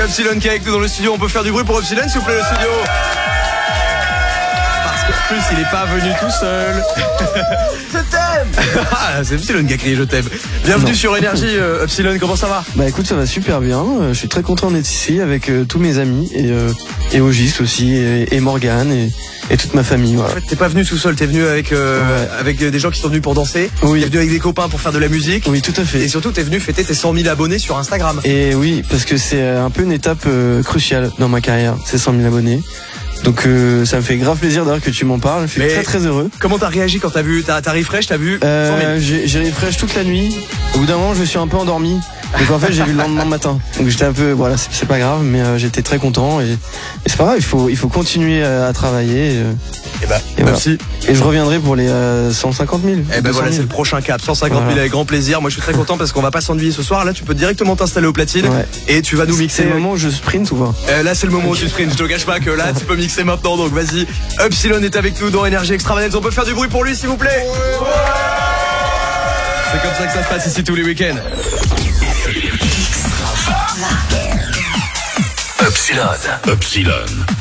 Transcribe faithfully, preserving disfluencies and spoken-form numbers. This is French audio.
Epsilon qui est avec nous dans le studio. On peut faire du bruit pour Epsilon s'il vous plaît, le studio? Parce qu'en plus il est pas venu tout seul. Je t'aime. Ah, c'est Epsilon qui a crié je t'aime. Bienvenue non. sur Énergie, euh, Epsilon, comment ça va? Bah écoute, ça va super bien. Je suis très content d'être ici avec euh, tous mes amis et, euh, et Ogis aussi et, et Morgane et, et toute ma famille. Voilà. En fait, t'es pas venu tout seul, t'es venu avec, euh, ouais. avec des gens qui sont venus pour danser. Oui. T'es venu avec des copains pour faire de la musique. Oui, tout à fait. Et surtout, t'es venu fêter tes cent mille abonnés sur Instagram. Et oui, parce que c'est un peu une étape euh, cruciale dans ma carrière, ces cent mille abonnés. Donc euh, ça me fait grave plaisir d'ailleurs que tu m'en parles. Je suis Mais très très heureux. Comment t'as réagi quand t'as vu, t'as, t'as refresh, t'as vu euh, J'ai, j'ai refresh toute la nuit. Au bout d'un moment, je me suis un peu endormi. Donc en fait, j'ai vu le lendemain matin. Donc j'étais un peu, voilà, c'est, c'est pas grave, mais euh, j'étais très content et, et c'est pas grave. Il faut, il faut continuer à, à travailler. Et, et bah, et, voilà. merci. Et je reviendrai pour les euh, cent cinquante mille. Et ben voilà, c'est le prochain cap, cent cinquante mille voilà. Avec grand plaisir. Moi, je suis très content parce qu'on va pas s'ennuyer ce soir. Là, tu peux directement t'installer au platine ouais. et tu vas nous mixer. C'est le moment où je sprint ou pas? euh, Là, c'est le moment où tu sprints. Je te cache pas que là, tu peux mixer maintenant. Donc vas-y. Epsilon est avec nous dans Énergie Extravaganza. On peut faire du bruit pour lui, s'il vous plaît? Ouais. C'est comme ça que ça se passe ici tous les week-ends. Epsilon. Epsilon.